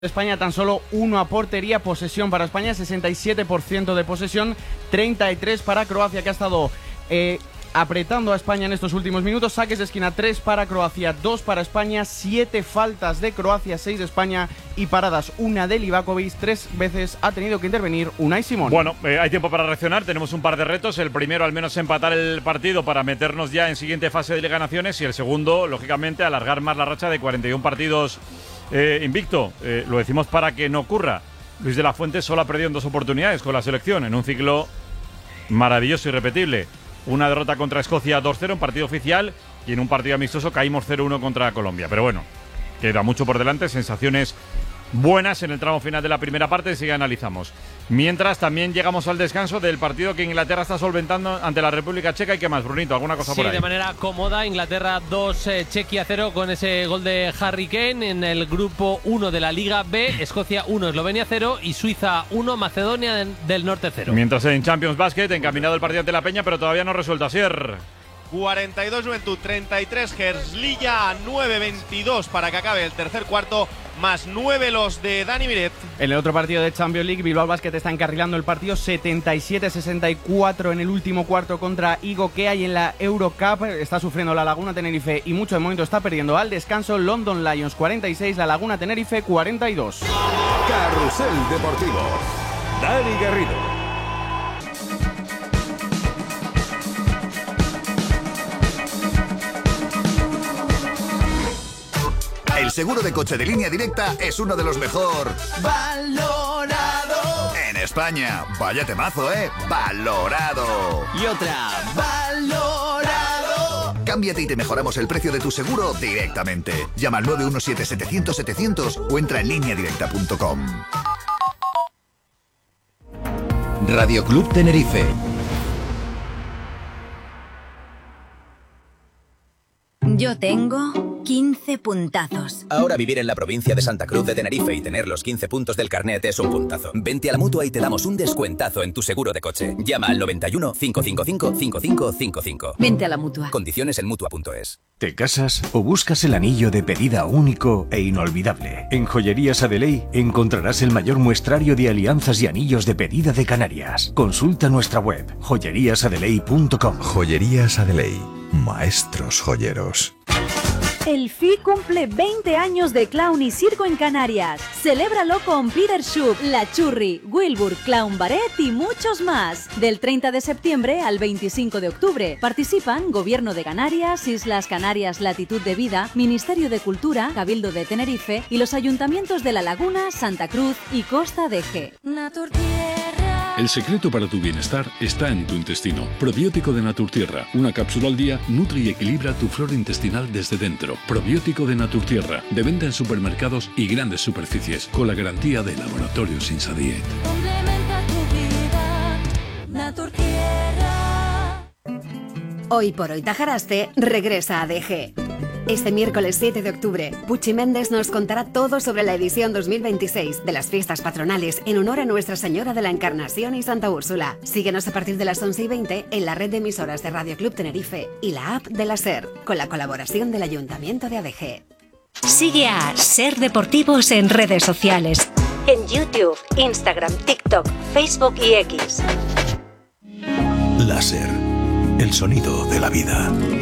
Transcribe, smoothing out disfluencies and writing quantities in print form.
España tan solo 1 a portería. Posesión para España, 67% de posesión, 33 para Croacia, que ha estado apretando a España en estos últimos minutos. Saques de esquina, 3 para Croacia, 2 para España, 7 faltas de Croacia, 6 de España y paradas, 1 de Livakovic. 3 veces ha tenido que intervenir Unai Simón. Bueno, hay tiempo para reaccionar, tenemos un par de retos. El primero, al menos empatar el partido para meternos ya en siguiente fase de Liga de Naciones, y el segundo, lógicamente, alargar más la racha de 41 partidos invicto. Lo decimos para que no ocurra. Luis de la Fuente solo ha perdido en 2 oportunidades con la selección, en un ciclo maravilloso y repetible. Una derrota contra Escocia 2-0 en partido oficial, y en un partido amistoso caímos 0-1 contra Colombia. Pero bueno, queda mucho por delante, sensaciones buenas en el tramo final de la primera parte, enseguida analizamos. Mientras, también llegamos al descanso del partido que Inglaterra está solventando ante la República Checa. ¿Y qué más, Brunito? ¿Alguna cosa por ahí? Sí, de manera cómoda. Inglaterra 2, Chequia 0, con ese gol de Harry Kane. En el grupo 1 de la Liga B, Escocia 1, Eslovenia 0 y Suiza 1, Macedonia del Norte 0. Mientras en Champions Basket, encaminado el partido ante la Peña, pero todavía no resuelto. Asier. 42 Juventud, 33 Herzliya, 9-22 para que acabe el tercer cuarto, más 9 los de Dani Miret. En el otro partido de Champions League, Bilbao Basket está encarrilando el partido 77-64 en el último cuarto contra Igokea, y en la Eurocup está sufriendo la Laguna Tenerife y mucho de momento está perdiendo. Al descanso, London Lions 46, la Laguna Tenerife 42. Carrusel Deportivo, Dani Garrido. El seguro de coche de Línea Directa es uno de los mejor valorado en España. Vaya temazo, valorado. Y otra, valorado. Cámbiate y te mejoramos el precio de tu seguro directamente. Llama al 917-700-700 o entra en lineadirecta.com. Radio Club Tenerife. Yo tengo 15 puntazos. Ahora vivir en la provincia de Santa Cruz de Tenerife y tener los 15 puntos del carnet es un puntazo. Vente a la Mutua y te damos un descuentazo en tu seguro de coche. Llama al 91 555 5555. Vente a la Mutua. Condiciones en Mutua.es. ¿Te casas o buscas el anillo de pedida único e inolvidable? En Joyerías Adeley encontrarás el mayor muestrario de alianzas y anillos de pedida de Canarias. Consulta nuestra web, joyeriasadeley.com. Joyerías Adeley, maestros joyeros. El FI cumple 20 años de clown y circo en Canarias. Celébralo con Peter Schupp, La Churri, Wilbur, Clown Barret y muchos más. Del 30 de septiembre al 25 de octubre. Participan Gobierno de Canarias, Islas Canarias Latitud de Vida, Ministerio de Cultura, Cabildo de Tenerife y los ayuntamientos de La Laguna, Santa Cruz y Costa de G. El secreto para tu bienestar está en tu intestino. Probiótico de Naturtierra. Una cápsula al día nutre y equilibra tu flora intestinal desde dentro. Probiótico de Naturtierra. De venta en supermercados y grandes superficies. Con la garantía de Laboratorios Insadiet. Complementa tu vida. Naturtierra. Hoy por hoy Tajaraste regresa a DG. Este miércoles 7 de octubre, Puchi Méndez nos contará todo sobre la edición 2026 de las fiestas patronales en honor a Nuestra Señora de la Encarnación y Santa Úrsula. Síguenos a partir de las 11:20 en la red de emisoras de Radio Club Tenerife y la app de la SER, con la colaboración del Ayuntamiento de ADG. Sigue a SER Deportivos en redes sociales. En YouTube, Instagram, TikTok, Facebook y X. La SER, el sonido de la vida.